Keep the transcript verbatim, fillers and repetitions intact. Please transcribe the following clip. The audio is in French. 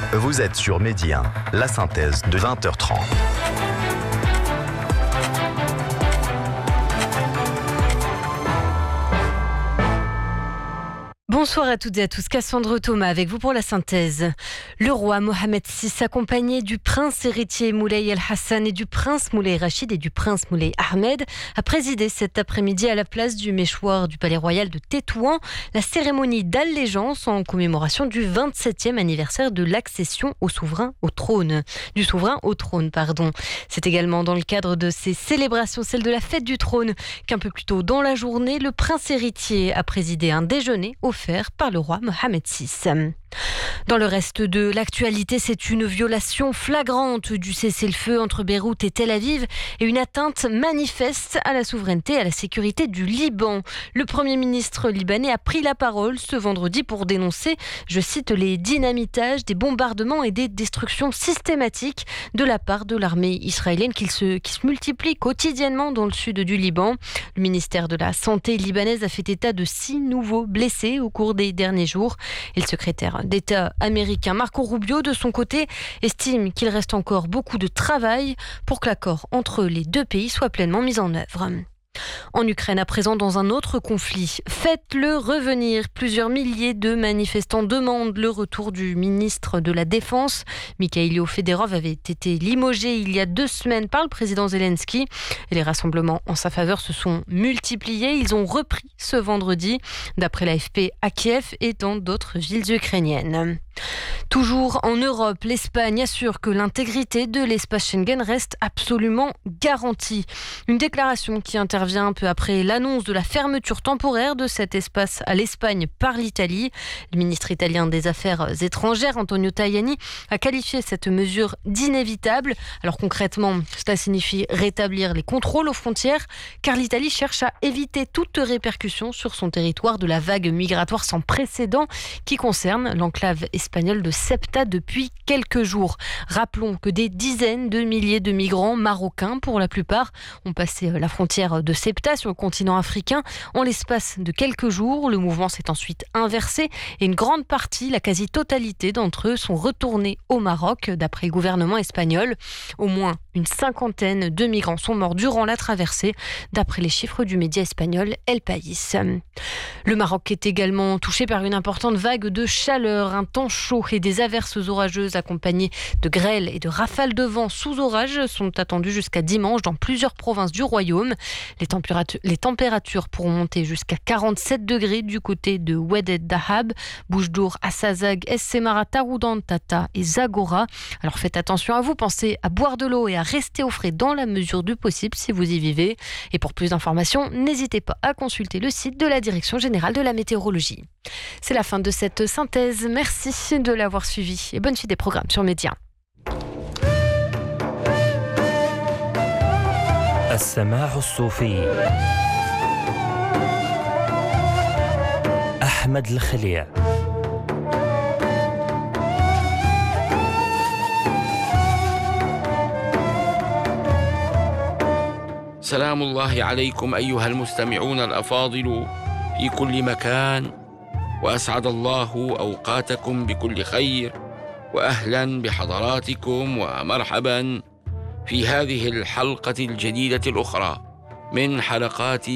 Vous êtes sur Medi un, la synthèse de vingt heures trente. Bonsoir à toutes et à tous, Cassandre Thomas avec vous pour la synthèse. Le roi Mohamed six, accompagné du prince héritier Moulay El-Hassan et du prince Moulay Rachid et du prince Moulay Ahmed, a présidé cet après-midi à la place du Méchoir du Palais Royal de Tétouan la cérémonie d'allégeance en commémoration du vingt-septième anniversaire de l'accession au souverain au trône, du souverain au trône. Pardon. C'est également dans le cadre de ces célébrations, celle de la fête du trône, qu'un peu plus tôt dans la journée, le prince héritier a présidé un déjeuner offert par le roi Mohamed six. Dans le reste de l'actualité, c'est une violation flagrante du cessez-le-feu entre Beyrouth et Tel Aviv et une atteinte manifeste à la souveraineté et à la sécurité du Liban. Le Premier ministre libanais a pris la parole ce vendredi pour dénoncer, je cite, les dynamitages, des bombardements et des destructions systématiques de la part de l'armée israélienne qui se, qui se multiplient quotidiennement dans le sud du Liban. Le ministère de la Santé libanaise a fait état de six nouveaux blessés au cours des derniers jours. Et le secrétaire d'État américain Marco Rubio, de son côté, estime qu'il reste encore beaucoup de travail pour que l'accord entre les deux pays soit pleinement mis en œuvre. En Ukraine, à présent, dans un autre conflit, faites-le revenir. Plusieurs milliers de manifestants demandent le retour du ministre de la Défense. Mikhailo Fedorov avait été limogé il y a deux semaines par le président Zelensky. Et les rassemblements en sa faveur se sont multipliés. Ils ont repris ce vendredi, d'après l'A F P, à Kiev et dans d'autres villes ukrainiennes. Toujours en Europe, l'Espagne assure que l'intégrité de l'espace Schengen reste absolument garantie. Une déclaration qui intervient un peu après l'annonce de la fermeture temporaire de cet espace à l'Espagne par l'Italie. Le ministre italien des Affaires étrangères, Antonio Tajani, a qualifié cette mesure d'inévitable. Alors concrètement, cela signifie rétablir les contrôles aux frontières, car l'Italie cherche à éviter toute répercussion sur son territoire de la vague migratoire sans précédent qui concerne l'enclave espagnole de Ceuta depuis quelques jours. Rappelons que des dizaines de milliers de migrants marocains, pour la plupart, ont passé la frontière de Ceuta sur le continent africain en l'espace de quelques jours. Le mouvement s'est ensuite inversé et une grande partie, la quasi-totalité d'entre eux, sont retournés au Maroc, d'après le gouvernement espagnol. Au moins une cinquantaine de migrants sont morts durant la traversée, d'après les chiffres du média espagnol El País. Le Maroc est également touché par une importante vague de chaleur, un temps chaud et des averses orageuses accompagnées de grêles et de rafales de vent sous orage sont attendues jusqu'à dimanche dans plusieurs provinces du royaume. Les températures, les températures pourront monter jusqu'à quarante-sept degrés du côté de Oued Dahab, Boujdour, Assazag, Es Semara, Taroudan, Tata et Zagora. Alors faites attention à vous, pensez à boire de l'eau et à rester au frais dans la mesure du possible si vous y vivez. Et pour plus d'informations, n'hésitez pas à consulter le site de la Direction générale de la météorologie. C'est la fin de cette synthèse. Merci de l'avoir suivi et bonne suite des programmes sur Medi un. السماع الصوفي أحمد الخليع. سلام الله عليكم أيها المستمعون الأفاضل في كل مكان، وأسعد الله أوقاتكم بكل خير، وأهلا بحضراتكم ومرحبا في هذه الحلقة الجديدة الأخرى من حلقات